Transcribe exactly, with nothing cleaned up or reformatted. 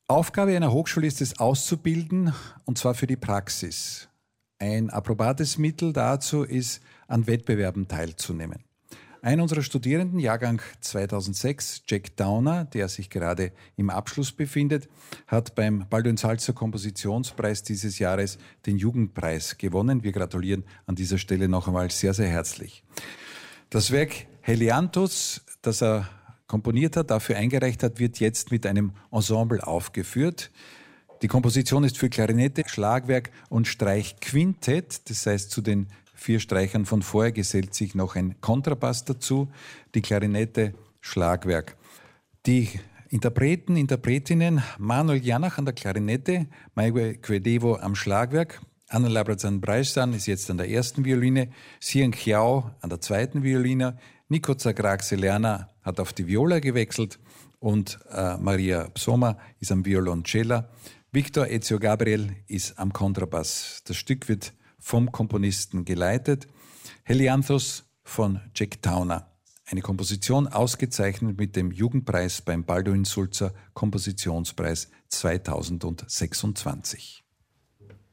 Aufgabe einer Hochschule ist es, auszubilden, und zwar für die Praxis. Ein approbates Mittel dazu ist, an Wettbewerben teilzunehmen. Ein unserer Studierenden, Jahrgang zweitausendsechs, Jack Downer, der sich gerade im Abschluss befindet, hat beim Baldwin-Salzer Kompositionspreis dieses Jahres den Jugendpreis gewonnen. Wir gratulieren an dieser Stelle noch einmal sehr, sehr herzlich. Das Werk Helianthus, das er komponiert hat, dafür eingereicht hat, wird jetzt mit einem Ensemble aufgeführt. Die Komposition ist für Klarinette, Schlagwerk und Streichquintett, das heißt, zu den vier Streichern von vorher gesellt sich noch ein Kontrabass dazu, die Klarinette, Schlagwerk. Die Interpreten, Interpretinnen: Manuel Janach an der Klarinette, Maiwe Quedevo am Schlagwerk, Anna Labrazan-Breisan ist jetzt an der ersten Violine, Sian Chiao an der zweiten Violine, Nico Zagraxe-Lerner hat auf die Viola gewechselt und äh, Maria Psoma ist am Violoncella. Victor Ezio Gabriel ist am Kontrabass. Das Stück wird vom Komponisten geleitet. Helianthus von Jack Downer. Eine Komposition ausgezeichnet mit dem Jugendpreis beim Baldwin-Sulzer Kompositionspreis zweitausendsechsundzwanzig.